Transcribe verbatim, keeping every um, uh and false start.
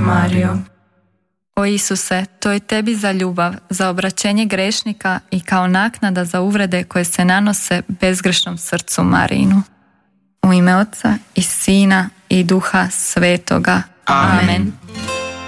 Marijo. O Isuse, to je tebi za ljubav, za obraćenje grešnika i kao naknada za uvrede koje se nanose bezgrešnom srcu Marinu. U ime Oca i Sina i Duha Svetoga. Amen. Amen.